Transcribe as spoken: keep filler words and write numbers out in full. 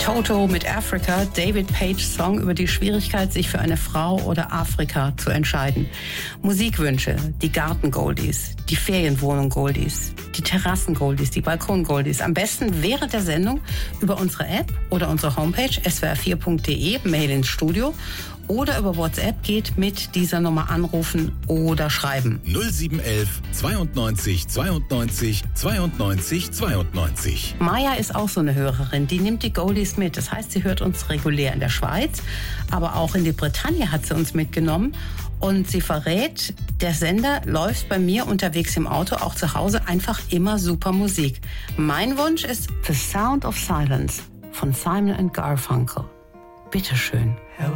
Toto mit Africa, David Page's Song über die Schwierigkeit, sich für eine Frau oder Afrika zu entscheiden. Musikwünsche, die Garten-Goldies, die Ferienwohnung-Goldies, die Terrassen-Goldies, die Balkon-Goldies. Am besten während der Sendung über unsere App oder unsere Homepage s w r vier punkt d e, Mail ins Studio oder über WhatsApp geht mit dieser Nummer anrufen oder schreiben. null sieben eins eins zweiundneunzig zweiundneunzig zweiundneunzig zweiundneunzig. Maya ist auch so eine Hörerin, die nimmt die Goldies mit. Das heißt, sie hört uns regulär in der Schweiz, aber auch in die Bretagne hat sie uns mitgenommen. Und sie verrät, der Sender läuft bei mir unterwegs im Auto, auch zu Hause, einfach immer super Musik. Mein Wunsch ist The Sound of Silence von Simon and Garfunkel. Bitteschön.